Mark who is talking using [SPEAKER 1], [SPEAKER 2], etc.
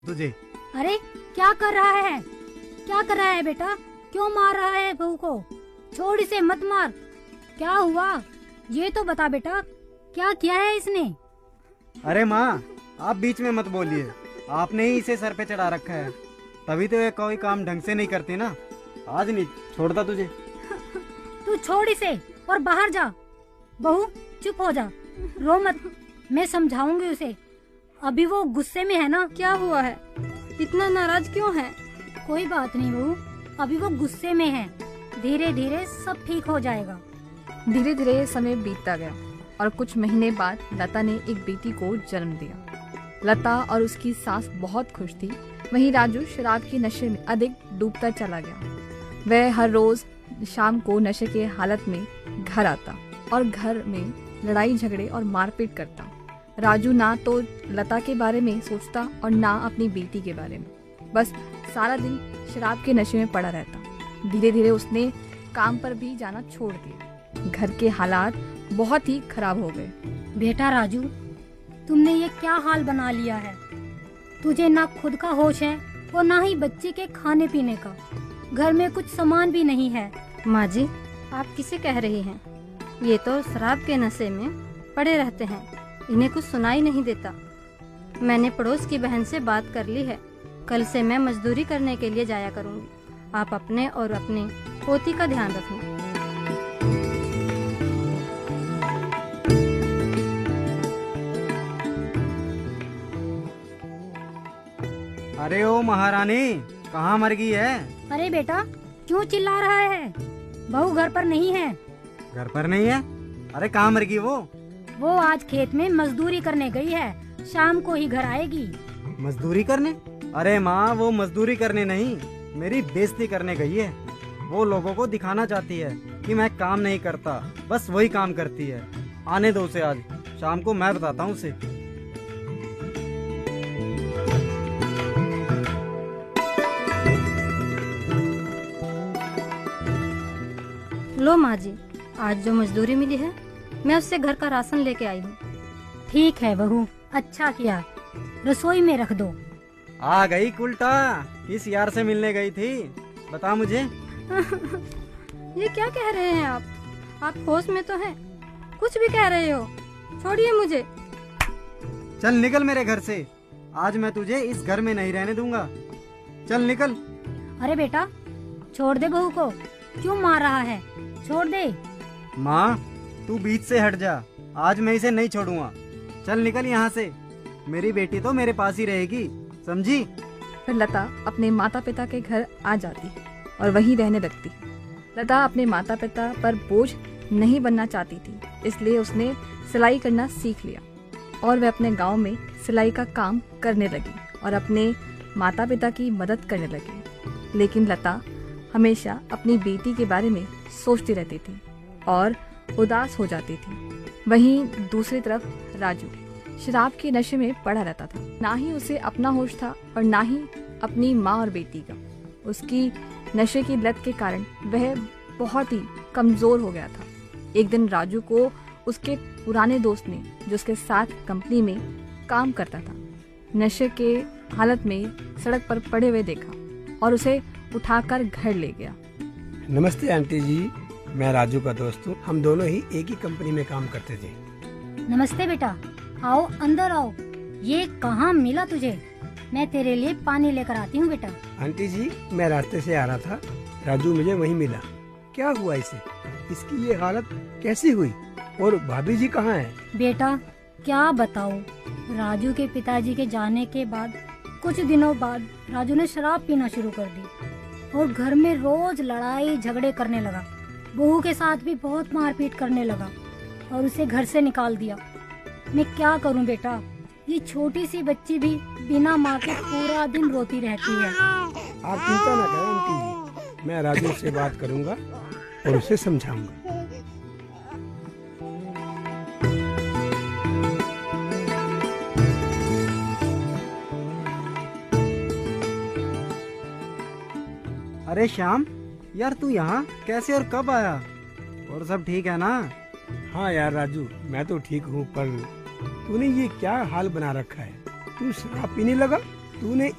[SPEAKER 1] तुझे।
[SPEAKER 2] अरे क्या कर रहा है? क्या कर रहा है बेटा? क्यों मार रहा है बहू को? छोड़ इसे, मत मार। क्या हुआ ये तो बता बेटा, क्या किया है इसने?
[SPEAKER 1] अरे माँ, आप बीच में मत बोलिए। आपने ही इसे सर पे चढ़ा रखा है, तभी तो ये कोई काम ढंग से नहीं करती ना। आज नहीं छोड़ता तुझे।
[SPEAKER 2] तू छोड़ इसे और बाहर जा। बहू चुप हो जा, रो मत, मैं समझाऊंगी उसे। अभी वो गुस्से में है ना।
[SPEAKER 3] क्या हुआ है? इतना नाराज क्यों है?
[SPEAKER 2] कोई बात नहीं बहू, अभी वो गुस्से में है, धीरे धीरे सब ठीक हो जाएगा।
[SPEAKER 3] धीरे धीरे समय बीतता गया और कुछ महीने बाद लता ने एक बेटी को जन्म दिया। लता और उसकी सास बहुत खुश थी। वहीं राजू शराब के नशे में अधिक डूबता चला गया। वह हर रोज शाम को नशे के हालत में घर आता और घर में लड़ाई झगड़े और मारपीट करता। राजू ना तो लता के बारे में सोचता और ना अपनी बेटी के बारे में, बस सारा दिन शराब के नशे में पड़ा रहता। धीरे धीरे उसने काम पर भी जाना छोड़ दिया। घर के हालात बहुत ही खराब हो गए।
[SPEAKER 2] बेटा राजू, तुमने ये क्या हाल बना लिया है? तुझे ना खुद का होश है और ना ही बच्चे के खाने पीने का। घर में कुछ सामान भी नहीं है।
[SPEAKER 4] माँ जी, आप किसे कह रही हैं? ये तो शराब के नशे में पड़े रहते हैं, इन्हें कुछ सुनाई नहीं देता। मैंने पड़ोस की बहन से बात कर ली है, कल से मैं मजदूरी करने के लिए जाया करूँगी। आप अपने और अपनी पोती का ध्यान रखना।
[SPEAKER 1] अरे ओ महारानी, कहाँ मर गई है?
[SPEAKER 2] अरे बेटा क्यों चिल्ला रहा है? बहू घर पर नहीं है।
[SPEAKER 1] घर पर नहीं है? अरे कहाँ मर गई वो?
[SPEAKER 2] वो आज खेत में मजदूरी करने गई है, शाम को ही घर आएगी।
[SPEAKER 1] मजदूरी करने? अरे माँ, वो मजदूरी करने नहीं, मेरी बेइज्जती करने गई है। वो लोगों को दिखाना चाहती है कि मैं काम नहीं करता, बस वही काम करती है। आने दो उसे, आज शाम को मैं बताता हूँ उसे।
[SPEAKER 4] लो माँ जी, आज जो मजदूरी मिली है मैं उससे घर का राशन लेके आई हूँ।
[SPEAKER 2] ठीक है बहू, अच्छा किया, रसोई में रख दो।
[SPEAKER 1] आ गई उल्टा, किस यार से मिलने गई थी बता मुझे।
[SPEAKER 3] ये क्या कह रहे हैं आप होश में तो हैं? कुछ भी कह रहे हो, छोड़िए मुझे।
[SPEAKER 1] चल निकल मेरे घर से, आज मैं तुझे इस घर में नहीं रहने दूंगा। चल निकल।
[SPEAKER 2] अरे बेटा छोड़ दे बहू को, क्यों मार रहा है? छोड़ दे।
[SPEAKER 1] माँ तू बीच से हट जा, आज मैं इसे नहीं छोड़ूंगा। चल निकल यहाँ से, मेरी बेटी तो मेरे पास ही रहेगी, समझी?
[SPEAKER 3] फिर लता अपने माता पिता के घर आ जाती और वहीं रहने लगती। लता अपने माता पिता पर बोझ नहीं बनना चाहती थी, इसलिए उसने सिलाई करना सीख लिया और वह अपने गांव में सिलाई का काम करने लगी और अपने माता पिता की मदद करने लगी। लेकिन लता हमेशा अपनी बेटी के बारे में सोचती रहती थी और उदास हो जाती थी। वहीं दूसरी तरफ राजू शराब के नशे में पड़ा रहता था। ना ही उसे अपना होश था और ना ही अपनी माँ और बेटी का। उसकी नशे की लत के कारण वह बहुत ही कमजोर हो गया था। एक दिन राजू को उसके पुराने दोस्त ने, जो उसके साथ कंपनी में काम करता था, नशे के हालत में सड़क पर पड़े हुए देखा और उसे उठाकर घर ले गया।
[SPEAKER 5] नमस्ते आंटी जी, मैं राजू का दोस्त हूँ। हम दोनों ही एक ही कंपनी में काम करते थे।
[SPEAKER 2] नमस्ते बेटा, आओ अंदर आओ। ये कहाँ मिला तुझे? मैं तेरे लिए पानी लेकर आती हूँ बेटा।
[SPEAKER 5] आंटी जी, मैं रास्ते से आ रहा था, राजू मुझे वहीं मिला। क्या हुआ इसे? इसकी ये हालत कैसी हुई? और भाभी जी कहाँ हैं?
[SPEAKER 2] बेटा क्या बताऊँ, राजू के पिताजी के जाने के बाद कुछ दिनों बाद राजू ने शराब पीना शुरू कर दी और घर में रोज लड़ाई झगड़े करने लगा। बहू के साथ भी बहुत मारपीट करने लगा और उसे घर से निकाल दिया। मैं क्या करूं बेटा, ये छोटी सी बच्ची भी बिना माँ के पूरा दिन रोती रहती है।
[SPEAKER 5] आप चिंता न करें आंटी जी, मैं राजू से बात करूंगा और उसे समझाऊंगा।
[SPEAKER 1] अरे श्याम यार, तू यहाँ कैसे और कब आया? और सब ठीक है ना?
[SPEAKER 5] हाँ यार राजू, मैं तो ठीक हूँ, पर तूने ये क्या हाल बना रखा है? तू शराब पीने लगा? तूने